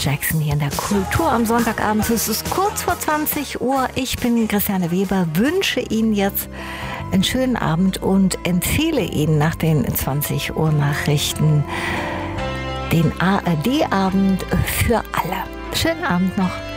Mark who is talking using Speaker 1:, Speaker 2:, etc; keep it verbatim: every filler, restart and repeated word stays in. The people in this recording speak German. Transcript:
Speaker 1: Jackson hier in der Kultur am Sonntagabend. Es ist kurz vor zwanzig Uhr. Ich bin Christiane Weber, wünsche Ihnen jetzt einen schönen Abend und empfehle Ihnen nach den zwanzig Uhr Nachrichten den A R D-Abend für alle. Schönen Abend noch.